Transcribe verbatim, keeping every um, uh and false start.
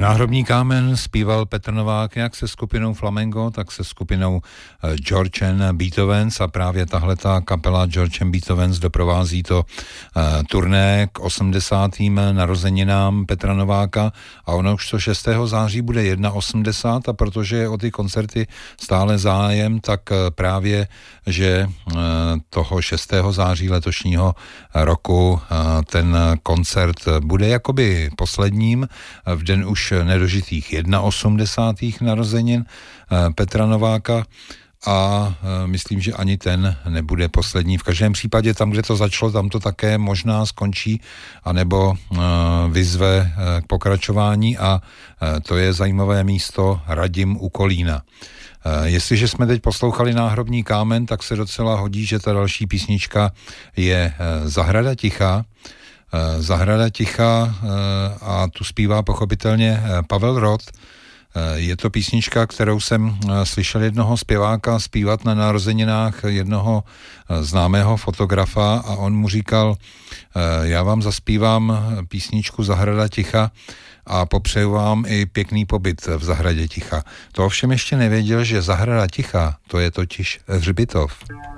Náhrobní kámen zpíval Petr Novák jak se skupinou Flamengo, tak se skupinou George and Beethovens a právě tahleta kapela George and Beethovens doprovází to uh, turné k osmdesátým narozeninám Petra Nováka a ono už to šestého září bude osmdesát jedna a protože je o ty koncerty stále zájem, tak uh, právě, že uh, toho šestého září letošního roku uh, ten koncert bude jakoby posledním v den už nedožitých osmdesátých narozenin Petra Nováka a myslím, že ani ten nebude poslední. V každém případě tam, kde to začalo, tam to také možná skončí, anebo vyzve k pokračování a to je zajímavé místo Radim u Kolína. Jestliže jsme teď poslouchali Náhrobní kámen, tak se docela hodí, že ta další písnička je Zahrada ticha. Zahrada ticha a tu zpívá pochopitelně Pavel Rod. Je to písnička, kterou jsem slyšel jednoho zpěváka zpívat na narozeninách jednoho známého fotografa a on mu říkal, já vám zaspívám písničku Zahrada ticha a popřeju vám i pěkný pobyt v Zahradě ticha. To ovšem ještě nevěděl, že Zahrada ticha, to je totiž hřbitov.